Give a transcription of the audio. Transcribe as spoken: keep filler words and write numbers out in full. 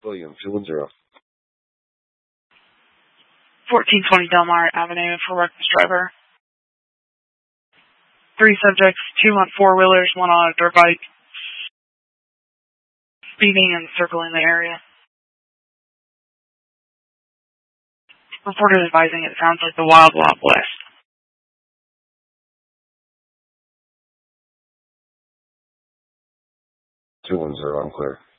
William, two one zero. fourteen twenty Delmar Avenue for reckless driver. Three subjects, two on four-wheelers, one on a dirt bike, speeding and circling the area. Reported advising it sounds like the Wild Wild West. two one zero, I'm clear.